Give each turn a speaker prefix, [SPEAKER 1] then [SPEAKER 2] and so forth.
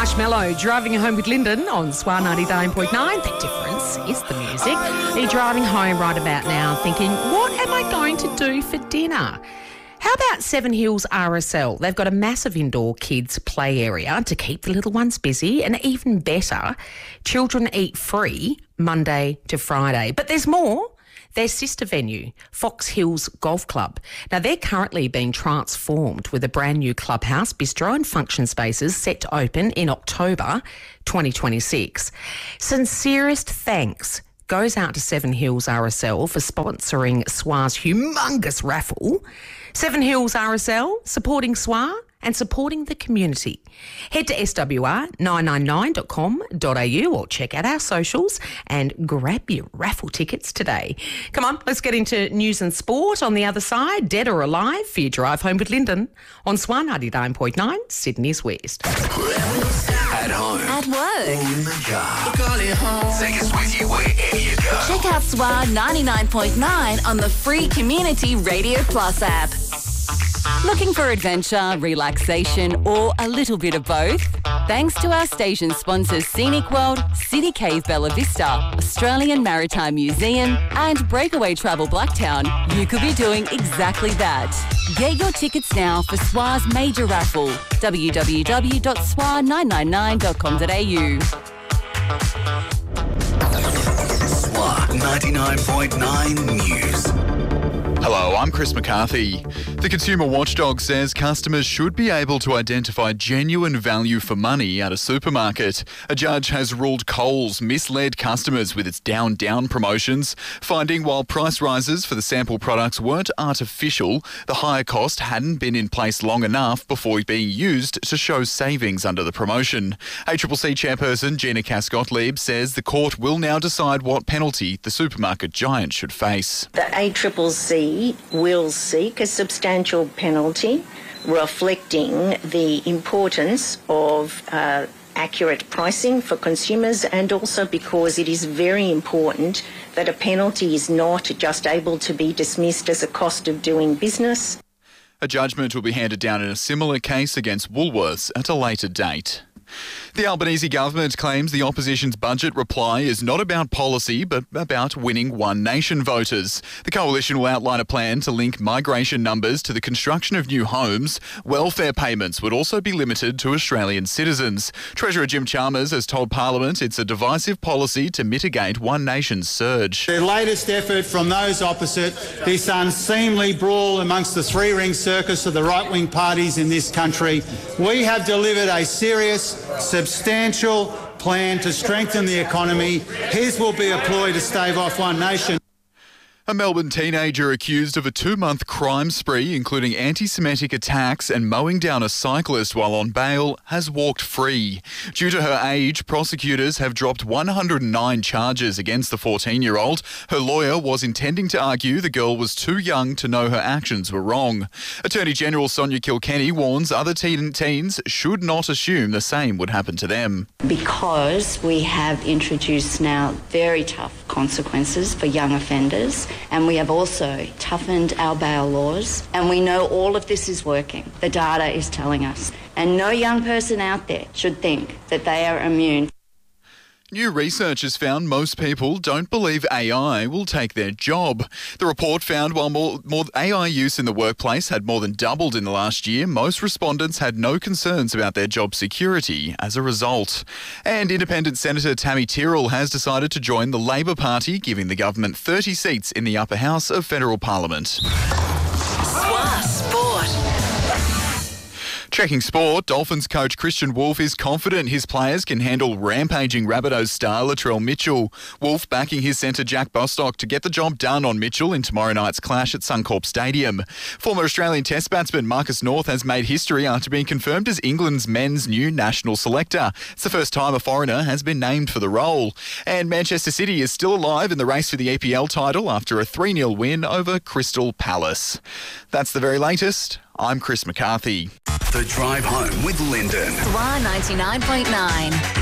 [SPEAKER 1] Marshmallow, driving home with Lyndon on SWA 99.9. The difference is the music. Are you driving home right about now thinking, what am I going to do for dinner? How about Seven Hills RSL? They've got a massive indoor kids play area to keep the little ones busy, and even better, children eat free Monday to Friday. But there's more. Their sister venue, Fox Hills Golf Club. Now, they're currently being transformed with a brand new clubhouse, bistro and function spaces set to open in October 2026. Sincerest thanks goes out to Seven Hills RSL for sponsoring SWA's humongous raffle. Seven Hills RSL, supporting SWA and supporting the community. Head to swr999.com.au or check out our socials and grab your raffle tickets today. Come on, let's get into news and sport on the other side. Dead or alive for your drive home with Lyndon on SWA 99.9, Sydney's West.
[SPEAKER 2] At home.
[SPEAKER 3] At work.
[SPEAKER 2] In the car. Take us with you wherever you go.
[SPEAKER 3] Check out SWA 99.9 on the free Community Radio Plus app. Looking for adventure, relaxation, or a little bit of both? Thanks to our station sponsors Scenic World, City Cave Bella Vista, Australian Maritime Museum, and Breakaway Travel Blacktown, you could be doing exactly that. Get your tickets now for SWA's major raffle, www.swa999.com.au.
[SPEAKER 2] SWA 99.9 News.
[SPEAKER 4] Hello, I'm Chris McCarthy. The Consumer Watchdog says customers should be able to identify genuine value for money at a supermarket. A judge has ruled Coles misled customers with its Down promotions, finding while price rises for the sample products weren't artificial, the higher cost hadn't been in place long enough before being used to show savings under the promotion. ACCC chairperson Gina Cass-Gottlieb says the court will now decide what penalty the supermarket giant should face.
[SPEAKER 5] The ACCC will seek a substantial penalty reflecting the importance of accurate pricing for consumers, and also because it is very important that a penalty is not just able to be dismissed as a cost of doing business.
[SPEAKER 4] A judgment will be handed down in a similar case against Woolworths at a later date. The Albanese government claims the opposition's budget reply is not about policy but about winning One Nation voters. The coalition will outline a plan to link migration numbers to the construction of new homes. Welfare payments would also be limited to Australian citizens. Treasurer Jim Chalmers has told Parliament it's a divisive policy to mitigate One Nation's surge.
[SPEAKER 6] The latest effort from those opposite, this unseemly brawl amongst the three-ring circus of the right-wing parties in this country, we have delivered a serious, substantial plan to strengthen the economy. His will be a ploy to stave off One Nation.
[SPEAKER 4] A Melbourne teenager accused of a 2-month crime spree, including anti-Semitic attacks and mowing down a cyclist while on bail, has walked free. Due to her age, prosecutors have dropped 109 charges against the 14-year-old. Her lawyer was intending to argue the girl was too young to know her actions were wrong. Attorney General Sonia Kilkenny warns other teens should not assume the same would happen to them.
[SPEAKER 7] Because we have introduced now very tough consequences for young offenders, and we have also toughened our bail laws, and we know all of this is working. The data is telling us, and no young person out there should think that they are immune.
[SPEAKER 4] New research has found most people don't believe AI will take their job. The report found while more AI use in the workplace had more than doubled in the last year, most respondents had no concerns about their job security as a result. And Independent Senator Tammy Tyrrell has decided to join the Labor Party, giving the government 30 seats in the upper house of federal parliament.
[SPEAKER 3] SWA Sport.
[SPEAKER 4] Checking sport, Dolphins coach Christian Wolf is confident his players can handle rampaging Rabbitohs star Latrell Mitchell. Wolf backing his centre Jack Bostock to get the job done on Mitchell in tomorrow night's clash at Suncorp Stadium. Former Australian Test batsman Marcus North has made history after being confirmed as England's men's new national selector. It's the first time a foreigner has been named for the role. And Manchester City is still alive in the race for the EPL title after a 3-0 win over Crystal Palace. That's the very latest. I'm Chris McCarthy.
[SPEAKER 2] The Drive Home with Lyndon.
[SPEAKER 3] SWA 99.9.